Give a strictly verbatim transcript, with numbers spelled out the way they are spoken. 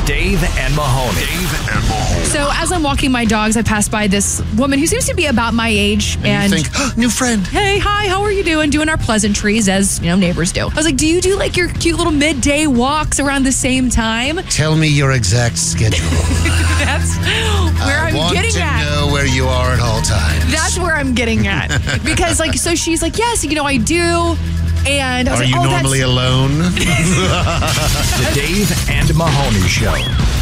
Dave and Mahoney. Dave and Mahoney. So as I'm walking my dogs, I pass by this woman who seems to be about my age. And, And, you think, oh, new friend. hey, hi, how are you doing? Doing our pleasantries as, you know, neighbors do. I was like, do you do like your cute little midday walks around the same time? Tell me your exact schedule. That's where I I'm want getting to at. know where you are at all times. That's where I'm getting at. Because, like, so she's like, yes, you know, I do. And I was Are like, you oh, normally that's... alone? The Dave and Mahoney Show.